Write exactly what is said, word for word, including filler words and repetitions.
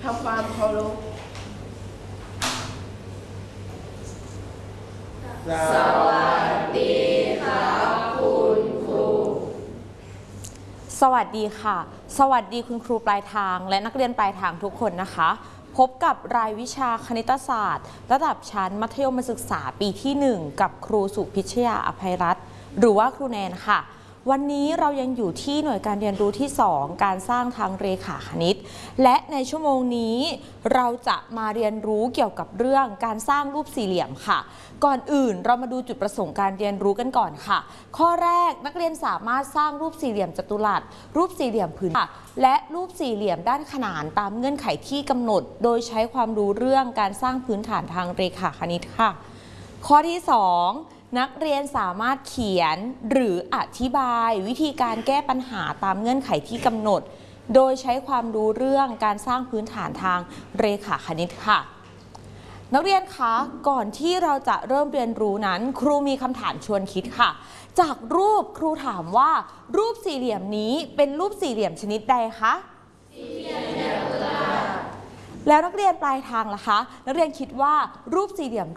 ำความเคารพสวัสดีค่ะคุณครูสวัสดีค่ะสวัสดีคุณครูปลายทางและนักเรียนปลายทางทุกคนนะคะพบกับรายวิชาคณิตศาสตร์ระดับชั้นมัธยมศึกษาปีที่หนึ่งกับครูสุพิชยาอภัยรัตน์หรือว่าครูแนนค่ะวันนี้เรายังอยู่ที่หน่วยการเรียนรู้ที่สองการสร้างทางเรขาคณิตและในชั่วโมงนี้เราจะมาเรียนรู้เกี่ยวกับเรื่องการสร้างรูปสี่เหลี่ยมค่ะก่อนอื่นเรามาดูจุดประสงค์การเรียนรู้กันก่อนค่ะข้อแรกนักเรียนสามารถสร้างรูปสี่เหลี่ยมจัตุรัสรูปสี่เหลี่ยมผืนและรูปสี่เหลี่ยมด้านขนานตามเงื่อนไขที่กำหนดโดยใช้ความรู้เรื่องการสร้างพื้นฐานทางเรขาคณิตค่ะข้อที่สองนักเรียนสามารถเขียนหรืออธิบายวิธีการแก้ปัญหาตามเงื่อนไขที่กำหนดโดยใช้ความรู้เรื่องการสร้างพื้นฐานทางเรขาคณิตค่ะนักเรียนคะก่อนที่เราจะเริ่มเรียนรู้นั้นครูมีคำถามชวนคิดค่ะจากรูปครูถามว่ารูปสี่เหลี่ยมนี้เป็นรูปสี่เหลี่ยมชนิดใดคะสี่เหลี่ยมจัตุรัสแล้วนักเรียนปลายทางล่ะคะนักเรียนคิดว่ารูปสี่เหลี่ยม